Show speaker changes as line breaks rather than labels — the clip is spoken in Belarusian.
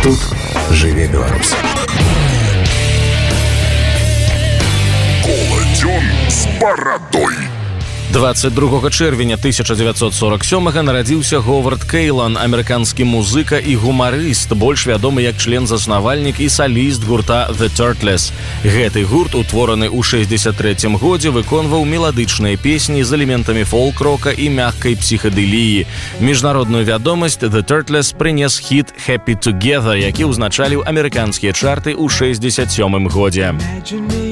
Тут жыве Беларусь.
Коладзён з барадой.
22 чэрвеня 1947 нарадзіўся Говард Кейлан, амерыканскі музыка і гумарыст, больш вядомы як член-заснавальнік і саліст гурта The Turtles. Гэты гурт, утвораны ў 63 годзе, выконваў меладычныя песні з элементамі фолк-рока і мяккай псіхадэліі. Міжнародную вядомасць The Turtles прынес хіт «Happy Together», які ўзначаліў амерыканскія чарты ў 67 годзе.